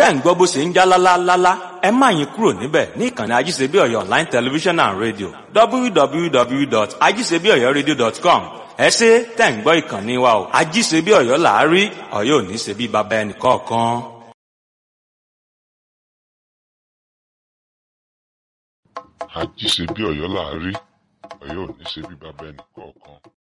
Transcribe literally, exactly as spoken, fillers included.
ń gbọ́ bó ṣe ń já lálálálá, ẹ má yín kúrò níbẹ̀ ní ìkànnì Ajíṣebí Ọ̀yọ́ Online Television and Radio w w w dot ajisebi oyo radio dot com. Ẹ ṣé tẹ̀ ń gbọ́ ìkànnì wa o. Ajíṣebí Ọ̀yọ́ là á rí, Ọ̀yọ́ ò ní ṣe bí baba ẹnì kọ̀ọ̀kan. Àjíṣebí Ọ̀yọ́ là á rí, Ọ̀yọ́ ò ní ṣe bí baba ẹnì kọ̀ọ̀kan.